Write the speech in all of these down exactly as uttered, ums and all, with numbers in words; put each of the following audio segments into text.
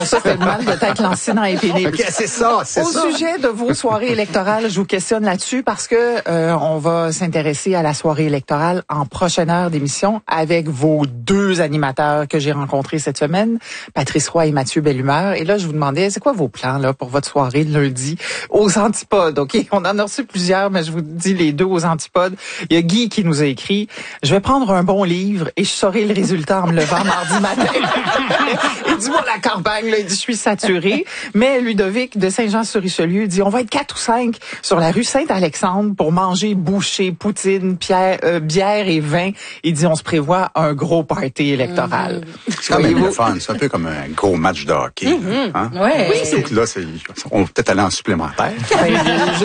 Ça fait mal de t'être lancé dans les pénibles. Okay, c'est ça, c'est Au ça. sujet de vos soirées électorales, je vous questionne là-dessus parce que euh, on va s'intéresser à la soirée électorale en prochaine heure d'émission avec vos deux animateurs que j'ai rencontrés cette semaine, Patrice Roy et Mathieu Bellumeur. Et là, je vous demandais, c'est quoi vos plans là pour votre soirée de lundi aux antipodes? Ok, on en a reçu plusieurs, mais je vous dis les deux aux antipodes. Il y a Guy qui nous a écrit, je vais prendre un bon livre et je saurai le résultat en me levant mardi matin. Il dit, moi, la campagne, là, il dit, je suis saturé. Mais Ludovic de Saint-Jean-sur-Richelieu dit, on va être quatre ou cinq sur la rue Saint-Alexandre pour manger bouchée, poutine, pierre, euh, bière et vin. Il dit, on se prévoit un gros party électoral. Mm-hmm. C'est quand même le fun. C'est un peu comme un gros match de hockey. Mm-hmm. Hein? Ouais. Oui, c'est que là, c'est, on va peut-être aller en supplémentaire. Ben, je,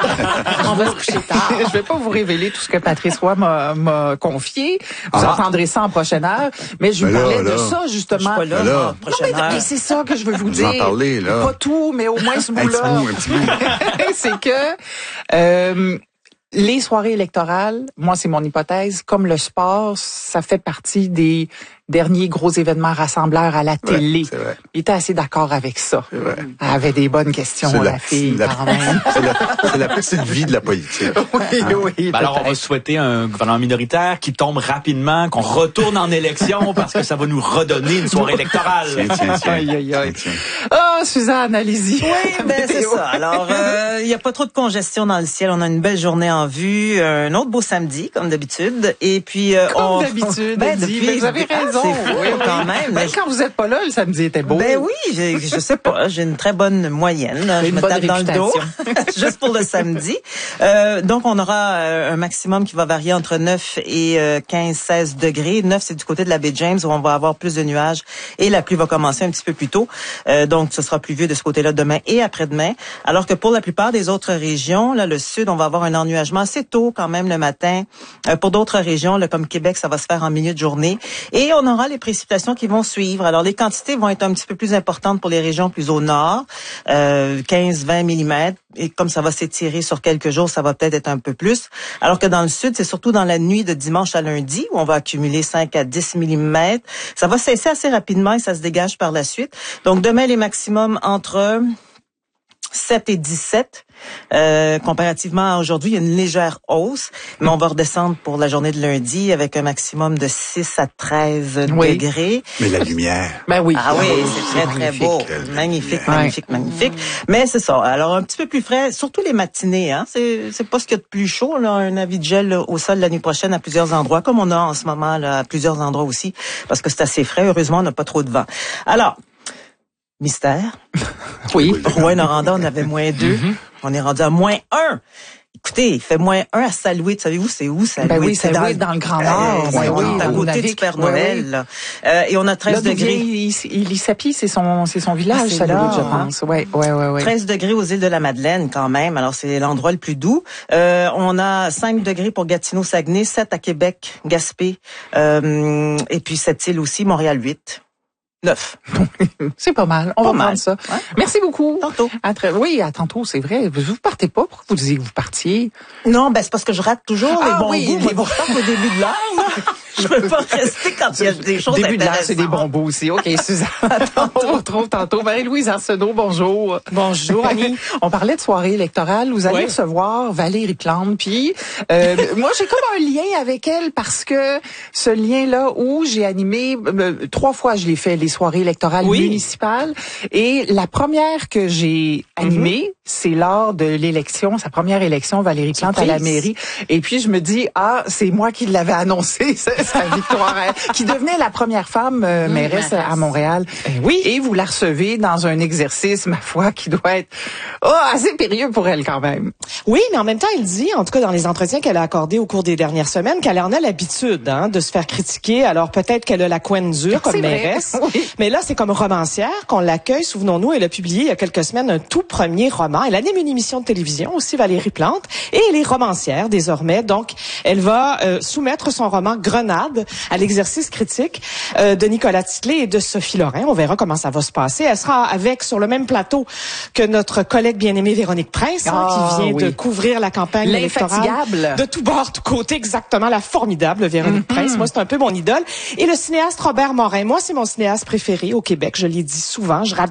je, on va se coucher tard. Je vais pas vous révéler tout ce que Patrice Roy m'a, m'a confié. Vous ah. entendrez ça en prochaine heure. Mais je vous ben parlais là, de là. ça, justement. Je suis pas là, là. Non, mais, mais c'est ça que je veux vous, vous dire. En parler, là. Pas tout, mais au moins ce bout-là. Un petit bout, un petit bout. C'est que euh, les soirées électorales, moi c'est mon hypothèse, comme le sport, ça fait partie des derniers gros événements rassembleurs à la télé. Ouais, c'est vrai. Il était assez d'accord avec ça. C'est vrai. Elle avait des bonnes questions, c'est la, la fille, la, quand même. C'est la, c'est la petite vie de la politique. Oui, hein? oui. Ben alors, on va souhaiter un gouvernement minoritaire qui tombe rapidement, qu'on retourne en élection parce que ça va nous redonner une soirée électorale. Tiens, tiens, tiens. Aïe, aïe, aïe. Tiens, tiens. Oh, Suzanne, allez-y. Oui, ben c'est ça. Alors, il euh, y a pas trop de congestion dans le ciel. On a une belle journée en vue, un autre beau samedi, comme d'habitude. Et puis, euh, comme on... d'habitude, ben, depuis, depuis... vous avez raison. Ah, c'est fou, oui, oui. quand même. Ben, quand vous êtes pas là, le samedi était beau. Ben oui, je, je sais pas. J'ai une très bonne moyenne. Là. Je une me bonne tape dans le dos, juste pour le samedi. Euh, donc, on aura euh, un maximum qui va varier entre neuf et euh, quinze seize degrés. neuf, c'est du côté de la baie James où on va avoir plus de nuages et la pluie va commencer un petit peu plus tôt. Euh, donc, ce sera pluvieux de ce côté-là demain et après-demain. Alors que pour la plupart des autres régions, là, le sud, on va avoir un ennuagement assez tôt quand même le matin. Euh, pour d'autres régions, là, comme Québec, ça va se faire en milieu de journée. Et on aura les précipitations qui vont suivre. Alors, les quantités vont être un petit peu plus importantes pour les régions plus au nord, euh, quinze vingt millimètres. Et comme ça va s'étirer sur quelques jours, ça va peut-être être un peu plus. Alors que dans le sud, c'est surtout dans la nuit de dimanche à lundi où on va accumuler cinq à dix millimètres. Ça va cesser assez rapidement et ça se dégage par la suite. Donc, demain, les maximums entre sept et dix-sept. Euh, comparativement à aujourd'hui, il y a une légère hausse, mais on va redescendre pour la journée de lundi avec un maximum de six à treize oui. degrés. Mais la lumière. Ben oui. Ah oui, c'est très, très beau. Magnifique, magnifique, ouais. magnifique. Mais c'est ça. Alors, un petit peu plus frais, surtout les matinées, hein. C'est, c'est pas ce qu'il y a de plus chaud, là. Un avis de gel au sol la nuit prochaine à plusieurs endroits, comme on a en ce moment, là, à plusieurs endroits aussi, parce que c'est assez frais. Heureusement, on n'a pas trop de vent. Alors, mystère. Oui. Rouyn-Noranda, on avait moins deux. Mm-hmm. On est rendu à moins un. Écoutez, il fait moins un à Saint-Louis. Savez-vous, c'est où, Saint-Louis? Ben oui, Saint-Louis, dans, dans le Grand Nord. Euh, oui, oui, à côté du Père Noël. Oui, oui. Euh, et on a treize là, degrés. Ilisapie, c'est son, c'est son village, ah, c'est Saint-Louis, là, je pense. Ouais, ouais, ouais, ouais. treize degrés aux îles de la Madeleine, quand même. Alors, c'est l'endroit le plus doux. Euh, on a cinq degrés pour Gatineau-Saguenay, sept à Québec, Gaspé. Euh, et puis, cette île aussi, Montréal, huit. neuf. C'est pas mal. On pas va mal. prendre ça. Ouais. Merci beaucoup. Tantôt. À très... Oui, à tantôt, c'est vrai. Vous partez pas. Pourquoi vous disiez que vous partiez? Non, ben c'est parce que je rate toujours ah, les bons oui, goûts. Les bons au début de l'heure. Je peux pas rester quand il y a des choses début intéressantes. de l'heure, c'est des bons bouts aussi. OK, Suzanne. On se retrouve tantôt. Marie-Louise Arsenault, bonjour. Bonjour, Annie. On parlait de soirée électorale. Vous allez oui. recevoir Valérie Plante. Puis, euh, moi, j'ai comme un lien avec elle parce que ce lien-là où j'ai animé, euh, trois fois je l'ai fait, les soirées électorales oui. municipales. Et la première que j'ai animée, mm-hmm. c'est lors de l'élection, sa première élection, Valérie Plante Surprise. à la mairie. Et puis, je me dis, ah, c'est moi qui l'avais annoncé, sa victoire, qui devenait la première femme euh, mairesse mmh, à Montréal. Ben oui. Et vous la recevez dans un exercice, ma foi, qui doit être oh, assez périlleux pour elle quand même. Oui, mais en même temps, elle dit, en tout cas dans les entretiens qu'elle a accordés au cours des dernières semaines, qu'elle en a l'habitude hein, de se faire critiquer. Alors peut-être qu'elle a la couenne dure comme mairesse. Oui. Mais là, c'est comme romancière qu'on l'accueille. Souvenons-nous, elle a publié il y a quelques semaines un tout premier roman. Elle anime une émission de télévision aussi, Valérie Plante. Et elle est romancière désormais. Donc, elle va euh, soumettre son roman Grenade à l'exercice critique euh, de Nicolas Titley et de Sophie Lorrain. On verra comment ça va se passer. Elle sera avec sur le même plateau que notre collègue bien-aimée Véronique Prince, hein, oh, qui vient oui. de couvrir la campagne électorale de tout bord, de côté, exactement, la formidable Véronique mm-hmm. Prince. Moi, c'est un peu mon idole. Et le cinéaste Robert Morin. Moi, c'est mon cinéaste préféré au Québec. Je l'ai dit souvent. Je rate